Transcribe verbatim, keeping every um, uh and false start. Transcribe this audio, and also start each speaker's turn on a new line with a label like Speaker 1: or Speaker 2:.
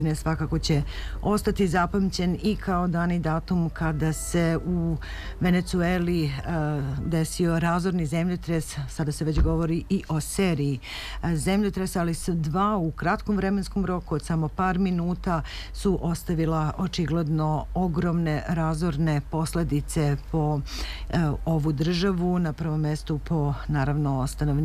Speaker 1: svakako će ostati zapamćen i kao dan i datum kada se u Venecueli uh, desio razorni zemljotres. Sada se već govori i o seriji zemljotresa, ali su dva u kratkom vremenskom roku od samo par minuta su ostavila očigledno ogromne razorne posledice po uh, ovu državu, na prvom mestu po naravno stanovništvu